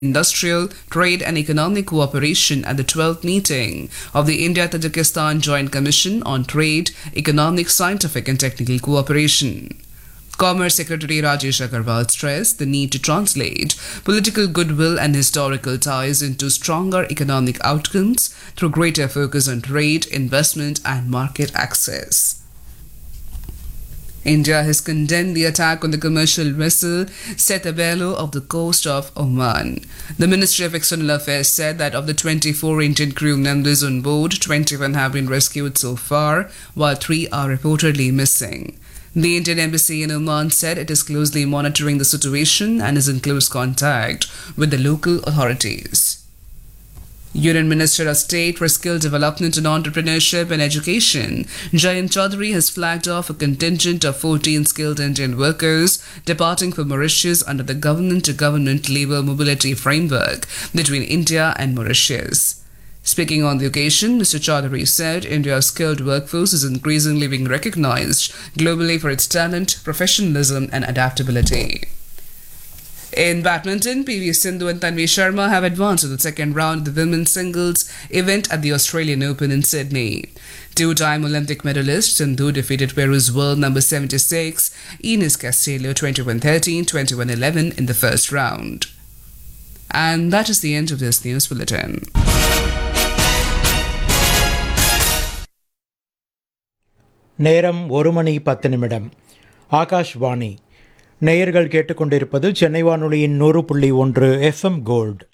industrial, trade and economic cooperation at the 12th meeting of the India-Tajikistan Joint Commission on Trade, Economic, Scientific and Technical Cooperation. Commerce Secretary Rajesh Agarwal stressed the need to translate political goodwill and historical ties into stronger economic outcomes through greater focus on trade, investment and market access. India has condemned the attack on the commercial vessel Setabelo of the coast of Oman. The Ministry of External Affairs said that of the 24 Indian crew members on board, 21 have been rescued so far, while 3 are reportedly missing. The Indian Embassy in Oman said it is closely monitoring the situation and is in close contact with the local authorities. Union Minister of State for Skill Development and Entrepreneurship and Education, Jayant Chaudhary, has flagged off a contingent of 14 skilled Indian workers departing for Mauritius under the government-to-government labour mobility framework between India and Mauritius. Speaking on the occasion, Mr. Chaudhary said India's skilled workforce is increasingly being recognised globally for its talent, professionalism and adaptability. In badminton, PV Sindhu and Tanvi Sharma have advanced to the second round of the women's singles event at the Australian Open in Sydney. Two-time Olympic medalist Sindhu defeated Peru's world number 76, Ines Castillo 21-13, 21-11 in the first round. And that is the end of this news bulletin. நேரம் 1:10 ஆகாஷ்வாணி. நேயர்கள் கேட்டுக்கொண்டிருப்பது சென்னை வானொலியின் 100.1 FM gold.